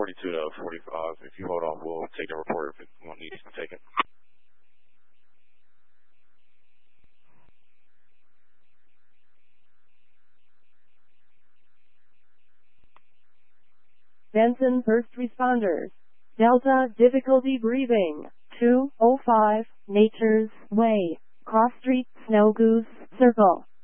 42 to 45. If you hold on, we'll take a report if it needs to be taken. Benson First Responders. Delta difficulty breathing. 205 Nature's Way. Cross Street, Snow Goose Circle.